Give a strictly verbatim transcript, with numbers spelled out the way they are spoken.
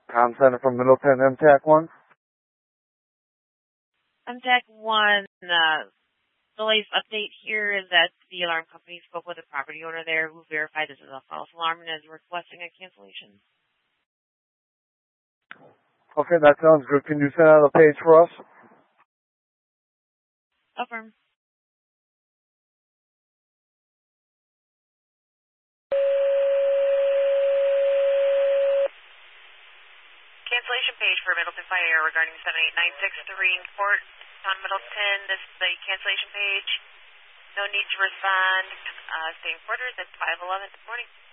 Tom Center from Middleton, M TAC one. M TAC one, uh, the latest update here is that the alarm company spoke with the property owner there who verified this is a false alarm and is requesting a cancellation. Okay, that sounds good. Can you send out a page for us? Affirm. Cancellation page for Middleton Fire regarding seven eight nine six three in Fort on Middleton. This is the cancellation page. No need to respond. Uh, stay in quarters at five eleven this morning.